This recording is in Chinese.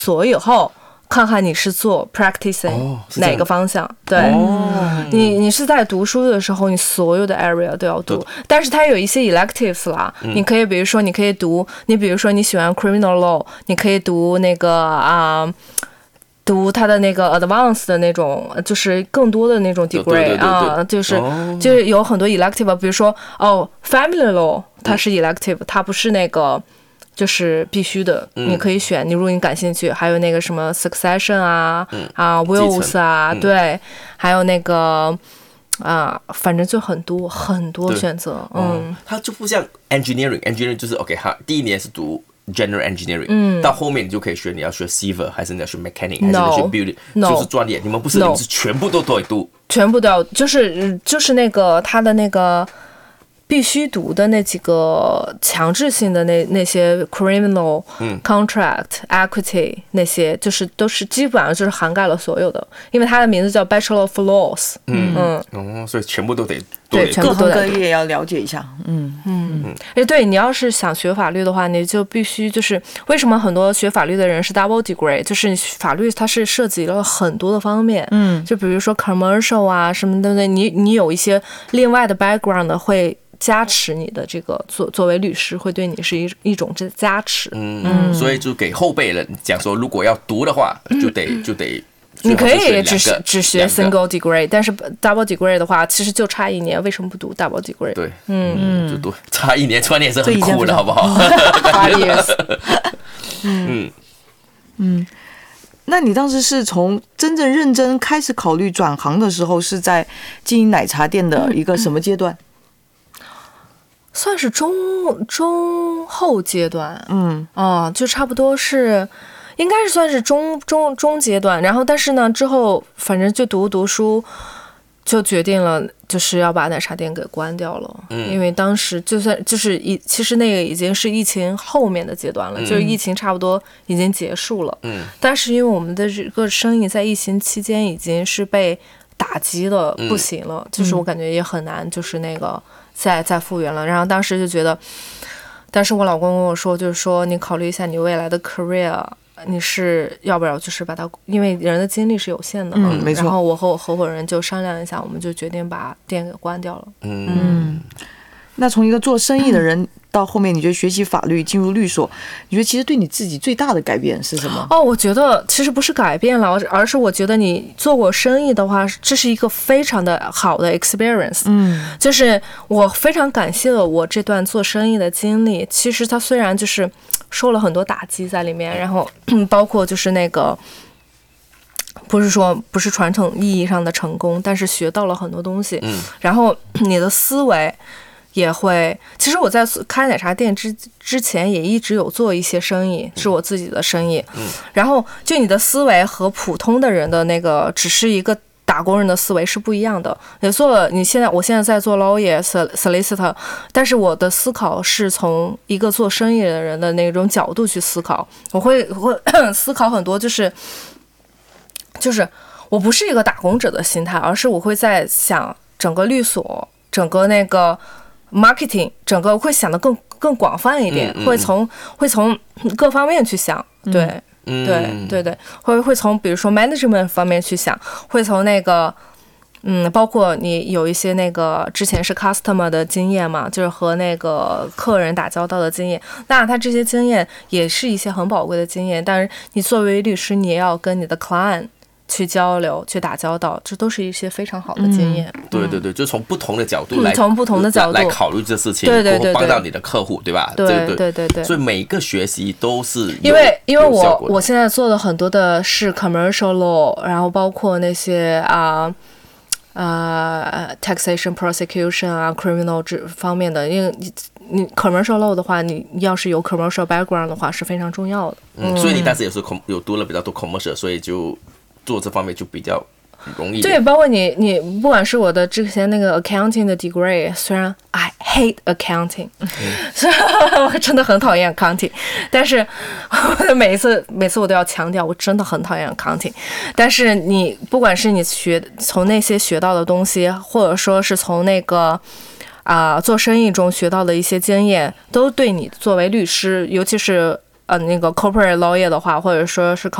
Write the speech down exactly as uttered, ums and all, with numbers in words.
所以后看看你是做 practicing、哦、哪个方向。对、哦、你你是在读书的时候你所有的 area 都要读，但是它有一些 electives 啦、嗯、你可以比如说你可以读，你比如说你喜欢 criminal law 你可以读那个啊、呃读他的那个 advanced 的那种，就是更多的那种 degree 啊，就是、哦、就是有很多 elective， 比如说哦 family law 它是 elective、嗯、它不是那个就是必须的、嗯、你可以选，你如果你感兴趣，还有那个什么 succession 啊、嗯、啊 wills 啊、嗯、对，还有那个啊反正就很多很多选择。嗯、 哦、它就不像 engineering engineering 就是 OK 哈，第一年是读General Engineering、嗯、到后面你就可以学你要学 Civil 还是你要学 Mechanic、no, 还是你学 Building、no, 就是专业。你们不是、no, 你们是全部都得读， 全部都要，就是就是那个他的那个必须读的那几个强制性的那那些 criminal、嗯、contract equity 那些，就是都是基本上就是涵盖了所有的，因为它的名字叫 Bachelor of Laws。 嗯嗯、哦、所以全部都得对，全部都得各行各业要了解一下。嗯嗯嗯。哎，对，你要是想学法律的话，你就必须就是为什么很多学法律的人是 double degree， 就是法律它是涉及了很多的方面。嗯，就比如说 commercial 啊什么的，你你有一些另外的 background 会加持你的这个作作为律师，会对你是一一种这加持。 嗯嗯，所以就给后辈人讲说，如果要读的话，就得、嗯、就得。 你可以只只学 single degree， 但是 double degree 的话，其实就差一年，为什么不读 double degree？ 对，嗯，就读差一年，差一年是很酷的，好不好？ 八 years。 嗯嗯，那你当时是从真正认真开始考虑转行的时候，是在经营奶茶店的一个什么阶段？ 算是中中后阶段，嗯，啊，就差不多是。应该是算是中中中阶段，然后但是呢之后反正就读读书，就决定了就是要把奶茶店给关掉了。嗯，因为当时就算就是一其实那个已经是疫情后面的阶段了，嗯、就是疫情差不多已经结束了。嗯，但是因为我们的这个生意在疫情期间已经是被打击的不行了，嗯、就是我感觉也很难就是那个再再复原了。然后当时就觉得，但是我老公跟我说，就是说你考虑一下你未来的 career。你是要不要就是把它，因为人的精力是有限的嘛，嗯，没错。然后我和我合伙人就商量一下，我们就决定把店给关掉了。嗯嗯。那从一个做生意的人到后面，你觉得学习法律进入律所，你觉得其实对你自己最大的改变是什么？ 哦，我觉得其实不是改变了，而是我觉得你做过生意的话，这是一个非常的好的 experience。嗯，就是我非常感谢了我这段做生意的经历。其实它虽然就是受了很多打击在里面，然后包括就是那个不是说不是传统意义上的成功，但是学到了很多东西。嗯，然后你的思维也会，其实我在开奶茶店之之前也一直有做一些生意，是我自己的生意。嗯，然后就你的思维和普通的人的那个只是一个打工人的思维是不一样的。你做你现在我现在在做 lawyer solicitor， 但是我的思考是从一个做生意的人的那种角度去思考，我会会思考很多，就是就是我不是一个打工者的心态，而是我会在想整个律所，整个那个marketing， 整个会想得更更广泛一点，嗯嗯、会从会从各方面去想，对、嗯、对对对，会会从比如说 management 方面去想，会从那个嗯，包括你有一些那个之前是 customer 的经验嘛，就是和那个客人打交道的经验，那他这些经验也是一些很宝贵的经验，但是你作为律师，你也要跟你的 client去交流，去打交道，这都是一些非常好的经验。 嗯、对对对，就从不同的角度来， 从不同的角度来, 来考虑这事情， 对对对对， 帮到你的客户，对吧？ 对对对 对, 对。 所以每一个学习都是因为因为我我现在做的很多的是 commercial law， 然后包括那些啊呃 taxation prosecution 啊 criminal 这方面的，因为你你 commercial law 的话，你要是有 commercial background 的话是非常重要的。 嗯，所以你当时也是有读了比较多 commercial， 所以就做这方面就比较容易。 对，包括你，你不管是我的之前那个 accounting 的 degree， 虽然 I hate accounting， 虽然我真的很讨厌 accounting， 但是每一次每次我都要强调，我真的很讨厌 accounting。但是你不管是你学从那些学到的东西，或者说是从那个啊、呃、做生意中学到的一些经验，都对你作为律师，尤其是呃那个 corporate lawyer 的话，或者说是